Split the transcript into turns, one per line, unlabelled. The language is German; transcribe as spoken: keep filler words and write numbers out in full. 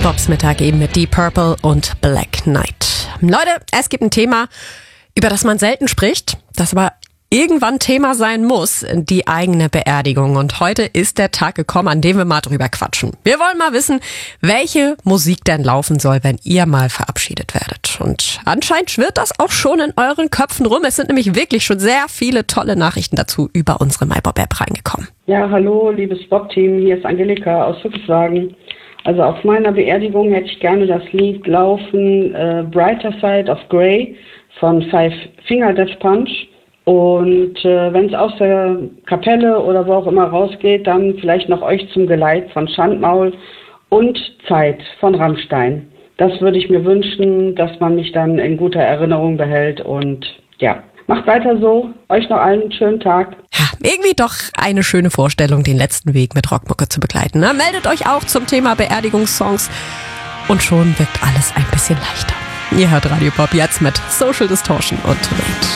Bobs Mittag eben mit Deep Purple und Black Knight. Leute, es gibt ein Thema, über das man selten spricht, das aber irgendwann Thema sein muss, die eigene Beerdigung. Und heute ist der Tag gekommen, an dem wir mal drüber quatschen. Wir wollen mal wissen, welche Musik denn laufen soll, wenn ihr mal verabschiedet werdet. Und anscheinend schwirrt das auch schon in euren Köpfen rum. Es sind nämlich wirklich schon sehr viele tolle Nachrichten dazu über unsere MyBob-App reingekommen.
Ja, hallo, liebes Bob-Team, hier ist Angelika aus Rüsselshagen. Also auf meiner Beerdigung hätte ich gerne das Lied laufen, äh, Brighter Side of Grey von Five Finger Death Punch. Und äh, wenn es aus der Kapelle oder wo auch immer rausgeht, dann vielleicht noch euch zum Geleit von Schandmaul und Zeit von Rammstein. Das würde ich mir wünschen, dass man mich dann in guter Erinnerung behält. Und ja, macht weiter so. Euch noch allen einen schönen Tag.
Ja, irgendwie doch eine schöne Vorstellung, den letzten Weg mit Rockmucke zu begleiten. Ne? Meldet euch auch zum Thema Beerdigungssongs und schon wirkt alles ein bisschen leichter. Ihr hört Radio Bob jetzt mit Social Distortion und Tonight.